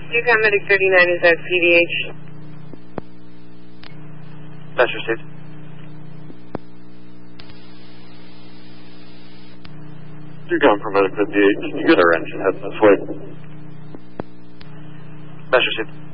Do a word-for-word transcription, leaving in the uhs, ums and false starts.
Recon Medic thirty-nine is at P D H. That's received. Recon Paramedic fifty-eight, can you get our engine heading this way? That's received.